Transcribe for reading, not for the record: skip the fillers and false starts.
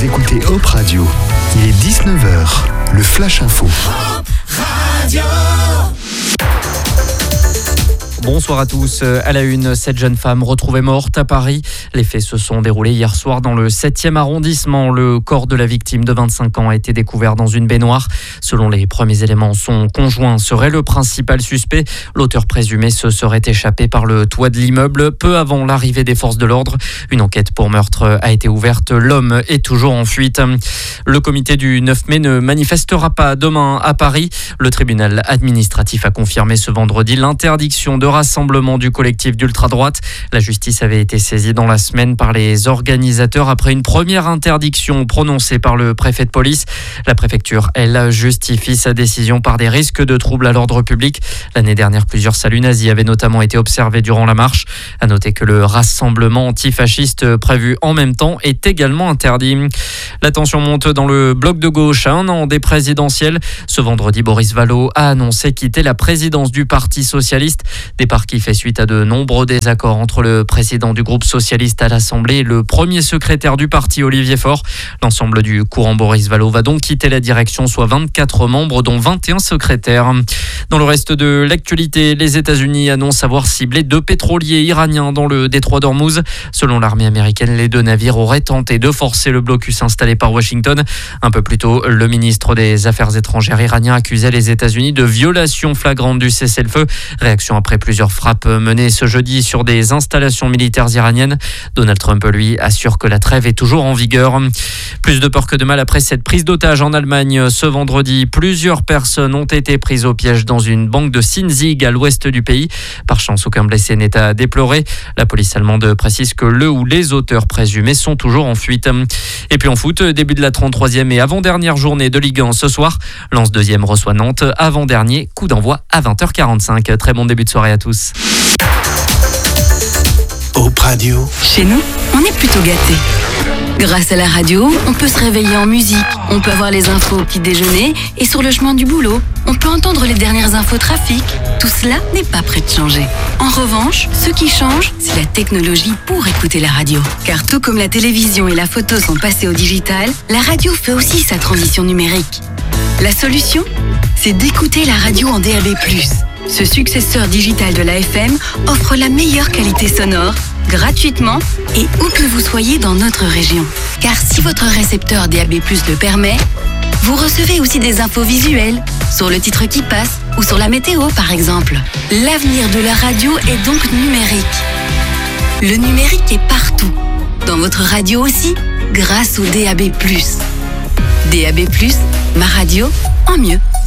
écoutez Hop Radio. Il est 19h, le Flash Info. Hop Radio. Bonsoir à tous. À la une, cette jeune femme retrouvée morte à Paris. Les faits se sont déroulés hier soir dans le 7e arrondissement. Le corps de la victime de 25 ans a été découvert dans une baignoire. Selon les premiers éléments, son conjoint serait le principal suspect. L'auteur présumé se serait échappé par le toit de l'immeuble peu avant l'arrivée des forces de l'ordre. Une enquête pour meurtre a été ouverte. L'homme est toujours en fuite. Le comité du 9 mai ne manifestera pas demain à Paris. Le tribunal administratif a confirmé ce vendredi l'interdiction de rassemblement du collectif d'ultra-droite. La justice avait été saisie dans la semaine par les organisateurs après une première interdiction prononcée par le préfet de police. La préfecture, elle, justifie sa décision par des risques de troubles à l'ordre public. L'année dernière, plusieurs saluts nazis avaient notamment été observés durant la marche. À noter que le rassemblement antifasciste prévu en même temps est également interdit. La tension monte dans le bloc de gauche à un an des présidentielles. Ce vendredi, Boris Vallaud a annoncé quitter la présidence du Parti socialiste. Départ qui fait suite à de nombreux désaccords entre le président du groupe socialiste à l'Assemblée et le premier secrétaire du parti, Olivier Faure. L'ensemble du courant Boris Vallaud va donc quitter la direction, soit 24 membres, dont 21 secrétaires. Dans le reste de l'actualité, les États-Unis annoncent avoir ciblé 2 pétroliers iraniens dans le détroit d'Ormuz. Selon l'armée américaine, les 2 navires auraient tenté de forcer le blocus installé par Washington. Un peu plus tôt, le ministre des Affaires étrangères iranien accusait les États-Unis de violation flagrante du cessez-le-feu. Réaction après plusieurs frappes menées ce jeudi sur des installations militaires iraniennes. Donald Trump, lui, assure que la trêve est toujours en vigueur. Plus de peur que de mal après cette prise d'otage en Allemagne. Ce vendredi, plusieurs personnes ont été prises au piège dans une banque de Sinzig à l'ouest du pays. Par chance, aucun blessé n'est à déplorer. La police allemande précise que le ou les auteurs présumés sont toujours en fuite. Et puis en foot, début de la 33e et avant-dernière journée de Ligue 1 ce soir. Lens 2e reçoit Nantes. Avant-dernier, coup d'envoi à 20h45. Très bon début de soirée à tous. Hop Radio. Chez nous, on est plutôt gâtés. Grâce à la radio, on peut se réveiller en musique, on peut avoir les infos au petit déjeuner et sur le chemin du boulot, on peut entendre les dernières infos trafic. Tout cela n'est pas prêt de changer. En revanche, ce qui change, c'est la technologie pour écouter la radio. Car tout comme la télévision et la photo sont passés au digital, la radio fait aussi sa transition numérique. La solution, c'est d'écouter la radio en DAB+. Ce successeur digital de la FM offre la meilleure qualité sonore, gratuitement et où que vous soyez dans notre région. Car si votre récepteur DAB+ le permet, vous recevez aussi des infos visuelles sur le titre qui passe ou sur la météo par exemple. L'avenir de la radio est donc numérique. Le numérique est partout, dans votre radio aussi, grâce au DAB+. DAB+, ma radio en mieux.